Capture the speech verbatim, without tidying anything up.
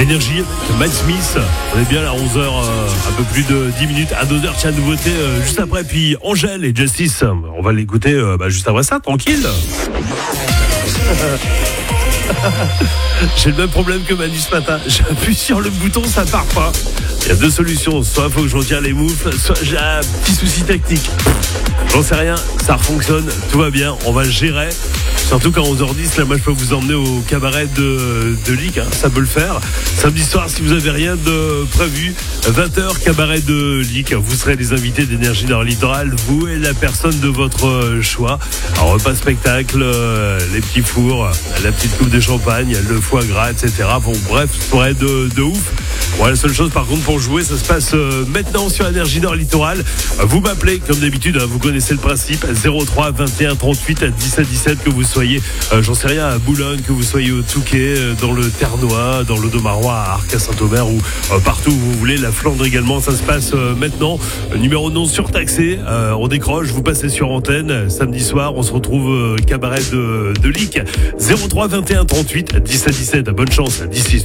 Énergie, Matt Smith. On est bien à onze heures, euh, un peu plus de dix minutes. À deux heures, tiens, nouveauté euh, juste après. Puis Angèle et Justice. On va l'écouter euh, bah, juste après ça, tranquille. J'ai le même problème que Manu ce matin. J'appuie sur le bouton, ça part pas. Il y a deux solutions. Soit il faut que je retire les moufles, soit j'ai un petit souci technique. J'en sais rien, ça fonctionne, tout va bien, on va gérer. Surtout qu'à onze heures dix, là, moi je peux vous emmener au cabaret de, de Lick, hein, ça peut le faire. Samedi soir, si vous avez rien de prévu, vingt heures, cabaret de Lick. Vous serez les invités d'Énergie Nord Littoral, vous et la personne de votre choix. Un repas spectacle, euh, les petits fours, la petite coupe de champagne, le foie gras, et cetera. Bon, bref, soirée de, de ouf. Bon, la seule chose par contre pour jouer, ça se passe euh, maintenant sur Énergie Nord Littoral. Vous m'appelez comme d'habitude, hein, vous connaissez le principe, zéro trois vingt et un trente-huit dix-sept dix-sept, que vous soyez, euh, j'en sais rien, à Boulogne, que vous soyez au Touquet, euh, dans le Ternois, dans le Domarois, à Arc, à Saint-Omer ou euh, partout où vous voulez, la Flandre également, ça se passe euh, maintenant. Numéro non surtaxé, euh, on décroche, vous passez sur antenne. Samedi soir, on se retrouve euh, cabaret de, de Lick, zéro trois vingt et un trente-huit dix-sept dix-sept. Bonne chance d'ici.